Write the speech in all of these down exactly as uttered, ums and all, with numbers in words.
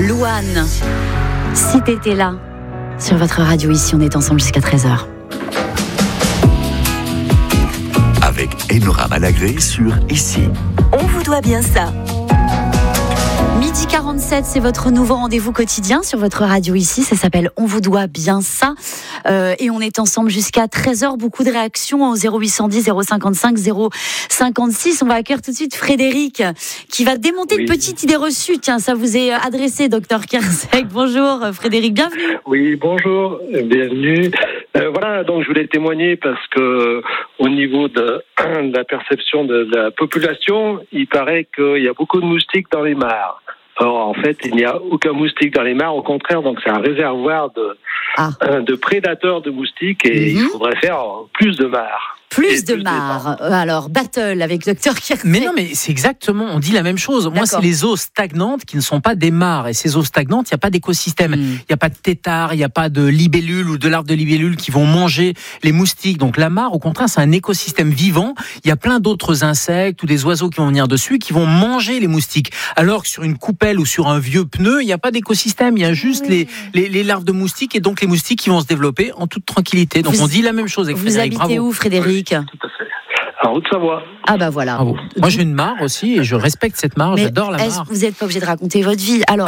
Louane, si t'étais là, sur votre radio ici, on est ensemble jusqu'à treize heures. Avec Enora Malagré sur Ici. On vous doit bien ça. midi quarante-sept, c'est votre nouveau rendez-vous quotidien sur votre radio ici. Ça s'appelle On vous doit bien ça. Euh, et on est ensemble jusqu'à treize heures. Beaucoup de réactions au zéro huit cent dix zéro cinquante-cinq zéro cinquante-six. On va accueillir tout de suite Frédéric qui va démonter oui. une petite idée reçue. Tiens, ça vous est adressé, docteur Kersek. Bonjour Frédéric, bienvenue. Oui, bonjour, bienvenue. Euh, voilà, donc je voulais témoigner parce que au niveau de, de la perception de, de la population, il paraît qu'il y a beaucoup de moustiques dans les mares. Or, en fait, il n'y a aucun moustique dans les mares. Au contraire, donc c'est un réservoir de, ah. de prédateurs de moustiques et mm-hmm. il faudrait faire plus de mares. Plus de mares. Alors, battle avec docteur Kersek. Mais non, mais c'est exactement, on dit la même chose. Moi, D'accord. c'est les eaux stagnantes qui ne sont pas des mares. Et ces eaux stagnantes, il n'y a pas d'écosystème. Il mm. n'y a pas de têtards, il n'y a pas de libellules ou de larves de libellules qui vont manger les moustiques. Donc, la mare, au contraire, c'est un écosystème vivant. Il y a plein d'autres insectes ou des oiseaux qui vont venir dessus qui vont manger les moustiques. Alors que sur une coupelle ou sur un vieux pneu, il n'y a pas d'écosystème. Il y a juste mm. les, les, les larves de moustiques et donc les moustiques qui vont se développer en toute tranquillité. Donc, vous, on dit la même chose avec vous Frédéric. Vous habitez Bravo. Où, Frédéric ? Tout à fait. En Haute-Savoie. Ah bah voilà. Bravo. Moi j'ai une mare aussi et je respecte cette mare, mais j'adore la mare. Vous n'êtes pas obligé de raconter votre vie. Alors,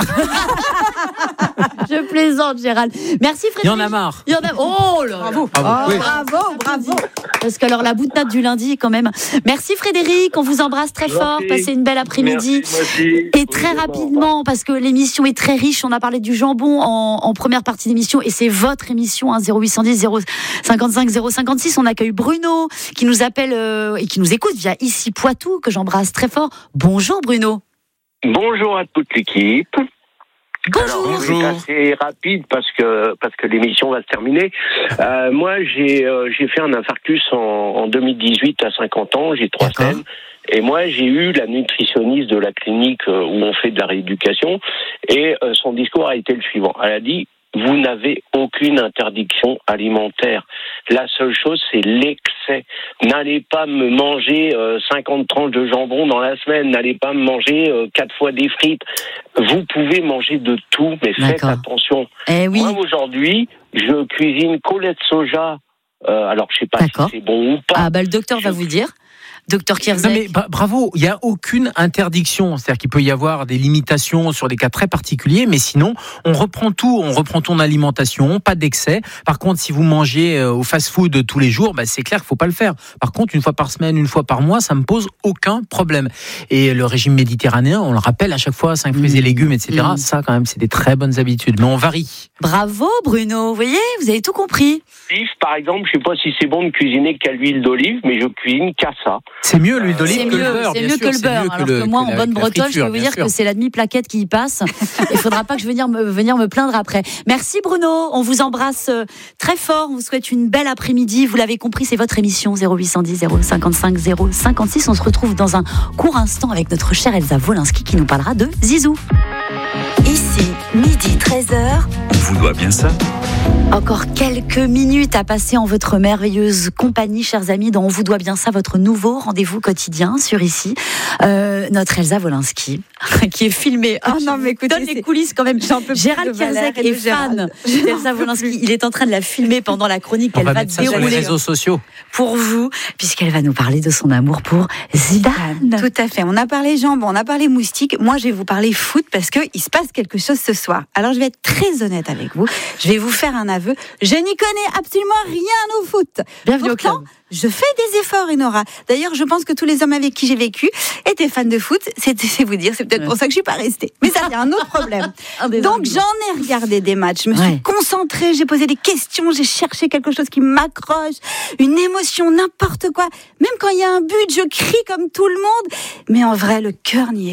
je plaisante Gérald. Merci Frédéric. Il y en a marre. Il y en a. Oh là. Bravo. Oh, bravo. Oui. bravo, bravo. Parce que alors la boutade du lundi quand même. Merci Frédéric, on vous embrasse très fort. Passez une belle après-midi. Merci, et très oui, rapidement parce que l'émission est très riche. On a parlé du jambon en, en première partie d'émission et c'est votre émission hein, zéro huit cent dix zéro cinquante-cinq zéro cinquante-six. On accueille Bruno qui nous appelle euh, et qui nous écoute via Ici Poitou que j'embrasse très fort. Bonjour Bruno. Bonjour à toute l'équipe. Bonjour. Alors, c'est assez rapide parce que parce que l'émission va se terminer. Euh, moi, j'ai euh, j'ai fait un infarctus en, en deux mille dix-huit à cinquante ans. J'ai trois scènes. Et moi, j'ai eu la nutritionniste de la clinique où on fait de la rééducation. Et euh, son discours a été le suivant. Elle a dit: vous n'avez aucune interdiction alimentaire. La seule chose, c'est l'excès. N'allez pas me manger euh, cinquante tranches de jambon dans la semaine. N'allez pas me manger euh, quatre fois des frites. Vous pouvez manger de tout, mais faites D'accord. attention. Eh oui. Moi, aujourd'hui, je cuisine collet de soja. Euh, alors, je sais pas D'accord. si c'est bon ou pas. Ah bah le docteur je... va vous dire. Docteur Kersek. Non mais bah, bravo, il n'y a aucune interdiction. C'est-à-dire qu'il peut y avoir des limitations sur des cas très particuliers, mais sinon, on reprend tout, on reprend ton alimentation, pas d'excès. Par contre, si vous mangez au fast-food tous les jours, bah, c'est clair qu'il ne faut pas le faire. Par contre, une fois par semaine, une fois par mois, ça ne me pose aucun problème. Et le régime méditerranéen, on le rappelle à chaque fois, cinq fruits mmh. et légumes, et cetera. Mmh. Ça, quand même, c'est des très bonnes habitudes, mais on varie. Bravo Bruno, vous voyez, vous avez tout compris. Par exemple, je ne sais pas si c'est bon de cuisiner qu'à l'huile d'olive, mais je cuisine qu'à ça. C'est mieux l'huile d'olive c'est que mieux, le beurre, c'est bien mieux sûr. que le beurre. Que alors le, que moi, que en la, bonne bretonne, friture, je peux vous dire sûr. que c'est la demi-plaquette qui y passe. Il ne faudra pas que je vienne me, venir me plaindre après. Merci Bruno, on vous embrasse très fort. On vous souhaite une belle après-midi. Vous l'avez compris, c'est votre émission zéro huit cent dix zéro cinquante-cinq zéro cinquante-six. On se retrouve dans un court instant avec notre chère Elsa Wolinski qui nous parlera de Zizou. Ici, midi treize heures. On vous doit bien ça. Encore quelques minutes à passer en votre merveilleuse compagnie, chers amis, dont on vous doit bien ça, votre nouveau rendez-vous quotidien sur Ici. Euh, notre Elsa Wolinski, qui est filmée. Oh non, mais écoutez, donne les coulisses quand même. Gérald Kersek est fan d'Elsa Wolinski. Il est en train de la filmer pendant la chronique on qu'elle va, va mettre ça sur les dérouler réseaux sociaux pour vous, puisqu'elle va nous parler de son amour pour Zidane. Tout à fait. On a parlé jambon, on a parlé moustique. Moi, je vais vous parler foot parce qu'il se passe quelque chose ce soir. Alors, je vais être très honnête avec vous. Je vais vous faire un aveu. Je n'y connais absolument rien au foot. Bienvenue Pourtant, au club. Je fais des efforts, Enora. D'ailleurs, je pense que tous les hommes avec qui j'ai vécu étaient fans de foot. C'est, c'est vous dire, c'est peut-être ouais. pour ça que je suis pas restée. Mais ça, c'est un autre problème. un Donc, arguments. J'en ai regardé des matchs. Je me ouais. suis concentrée, j'ai posé des questions, j'ai cherché quelque chose qui m'accroche, une émotion, n'importe quoi. Même quand il y a un but, je crie comme tout le monde. Mais en vrai, le cœur n'y est